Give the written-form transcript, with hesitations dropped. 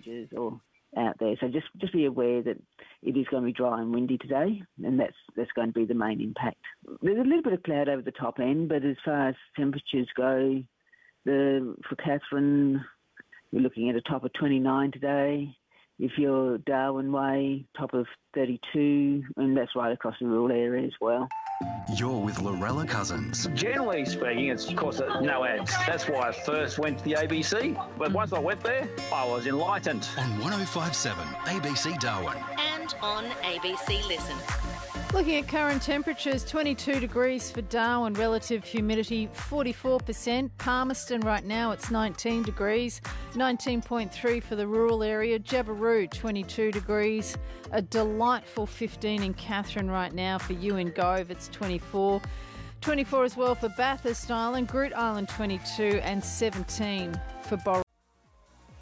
passengers or out there. So just be aware that it is going to be dry and windy today, and that's going to be the main impact. There's a little bit of cloud over the top end, but as far as temperatures go, for Katherine, we're looking at a top of 29 today. If you're Darwin Way, top of 32, and that's right across the rural area as well. You're with Lorella Cousins. Generally speaking, it's of course no ads. That's why I first went to the ABC. But once I went there, I was enlightened. On 105.7 ABC Darwin. And on ABC Listen. Looking at current temperatures, 22 degrees for Darwin, relative humidity 44%. Palmerston right now it's 19 degrees, 19.3 for the rural area. Jabiru 22 degrees, a delightful 15 in Katherine right now. For you in Gove it's 24. 24 as well for Bathurst Island, Groote Island 22 and 17 for Borrell.